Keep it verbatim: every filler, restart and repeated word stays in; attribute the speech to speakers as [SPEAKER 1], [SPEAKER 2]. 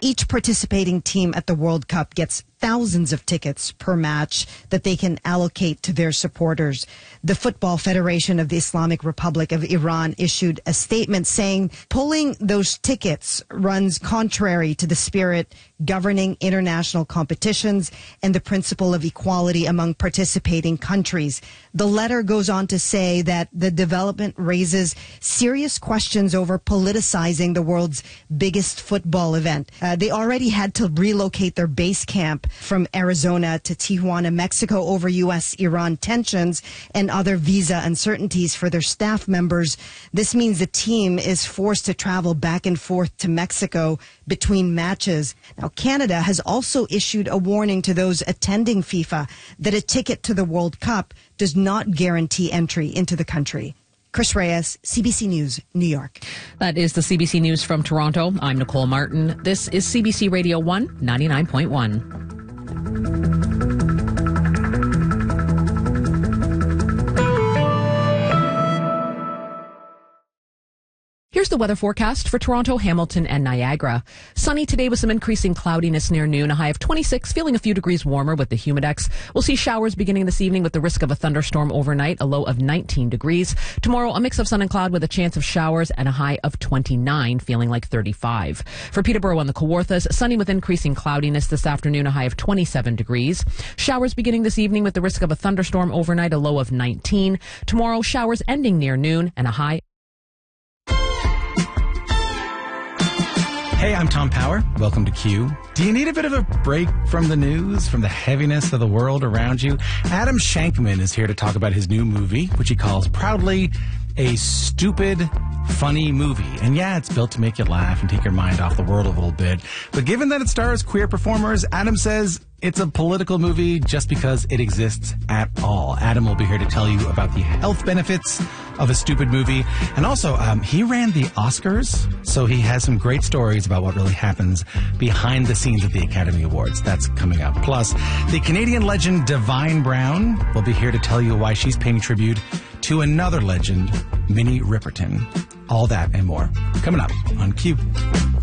[SPEAKER 1] each participating team at the World Cup gets thousands of tickets per match that they can allocate to their supporters. The Football Federation of the Islamic Republic of Iran issued a statement saying pulling those tickets runs contrary to the spirit governing international competitions and the principle of equality among participating countries. The letter goes on to say that the development raises serious questions over politicizing the world's biggest football event. Uh, they already had to relocate their base camp from Arizona to Tijuana, Mexico over U S Iran tensions and other visa uncertainties for their staff members. This means the team is forced to travel back and forth to Mexico between matches. Now, Canada has also issued a warning to those attending FIFA that a ticket to the World Cup does not guarantee entry into the country. Chris Reyes, C B C News, New York.
[SPEAKER 2] That is the C B C News from Toronto. I'm Nicole Martin. This is C B C Radio one, ninety-nine point one. Here's the weather forecast for Toronto, Hamilton, and Niagara. Sunny today with some increasing cloudiness near noon, a high of twenty-six, feeling a few degrees warmer with the humidex. We'll see showers beginning this evening with the risk of a thunderstorm overnight, a low of nineteen degrees. Tomorrow, a mix of sun and cloud with a chance of showers and a high of twenty-nine, feeling like thirty-five. For Peterborough and the Kawarthas, sunny with increasing cloudiness this afternoon, a high of twenty-seven degrees. Showers beginning this evening with the risk of a thunderstorm overnight, a low of nineteen. Tomorrow, showers ending near noon and a high.
[SPEAKER 3] Hey, I'm Tom Power. Welcome to Q. Do you need a bit of a break from the news, from the heaviness of the world around you? Adam Shankman is here to talk about his new movie, which he calls proudly a stupid, funny movie. And yeah, it's built to make you laugh and take your mind off the world a little bit. But given that it stars queer performers, Adam says it's a political movie just because it exists at all. Adam will be here to tell you about the health benefits of a stupid movie. And also, um, he ran the Oscars, so he has some great stories about what really happens behind the scenes at the Academy Awards. That's coming up. Plus, the Canadian legend Divine Brown will be here to tell you why she's paying tribute to another legend, Minnie Riperton. All that and more coming up on Q.